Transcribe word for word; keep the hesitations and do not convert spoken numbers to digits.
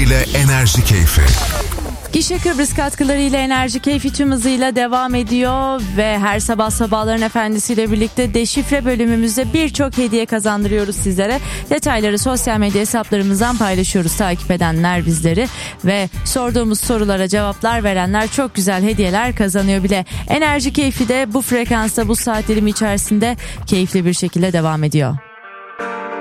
katkılarıyla Enerji Keyfi. Gişe Kıbrıs katkılarıyla Enerji Keyfi tüm hızıyla devam ediyor ve her sabah Sabahların Efendisi'yle birlikte deşifre bölümümüzde birçok hediye kazandırıyoruz sizlere. Detayları sosyal medya hesaplarımızdan paylaşıyoruz, takip edenler bizleri ve sorduğumuz sorulara cevaplar verenler çok güzel hediyeler kazanıyor bile. Enerji Keyfi de bu frekansta, bu saat dilimi içerisinde keyifli bir şekilde devam ediyor.